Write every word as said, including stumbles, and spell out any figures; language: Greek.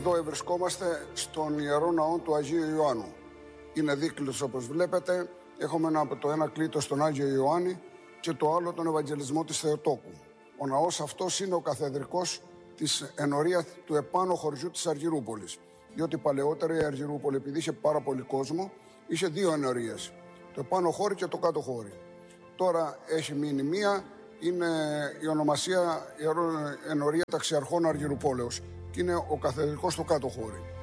Εδώ βρισκόμαστε στον Ιερό Ναό του Αγίου Ιωάννου. Είναι δίκλειος όπως βλέπετε. Έχουμε ένα, το ένα κλήτο στον Άγιο Ιωάννη και το άλλο τον Ευαγγελισμό της Θεοτόκου. Ο ναός αυτός είναι ο καθεδρικός της ενορίας του επάνω χωριού της Αργυρούπολης. Διότι παλαιότερα η Αργυρούπολη, επειδή είχε πάρα πολύ κόσμο, είχε δύο ενορίες. Το επάνω χώρι και το κάτω χώρι. Τώρα έχει μείνει μία, είναι η ονομασία Ιερό Ενορία Ταξιαρχών Αργυρουπόλεως και είναι ο καθεδρικός στο κάτω χώρι.